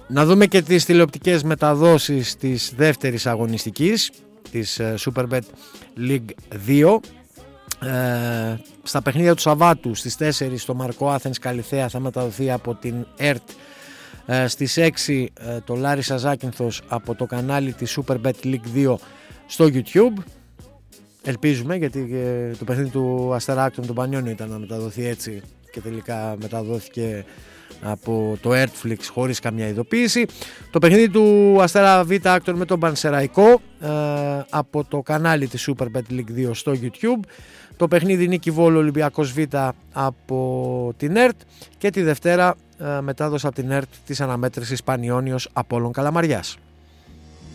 Να δούμε και τις τηλεοπτικές μεταδόσεις της δεύτερης αγωνιστικής της Superbet League 2. Στα παιχνίδια του Σαββάτου στις 4 στο Μαρκό Άθενς Καλιθέα θα μεταδοθεί από την ΕΡΤ. Στις 6 το Λάρισα Ζάκυνθος από το κανάλι της Superbet League 2 στο YouTube. Ελπίζουμε, γιατί το παιχνίδι του Αστέρα του Πανιόνιου ήταν να μεταδοθεί έτσι και τελικά μεταδόθηκε από το Airtflix χωρίς καμιά ειδοποίηση. Το παιχνίδι του Αστέρα Β Άκτορ με τον Πανσεραϊκό από το κανάλι της Superbet League 2 στο YouTube. Το παιχνίδι Νίκη Βόλου Ολυμπιακός Β από την ΕΡΤ και τη Δευτέρα μετάδοση από την ΕΡΤ της αναμέτρησης Πανιόνιος Απόλλων Καλαμαριάς.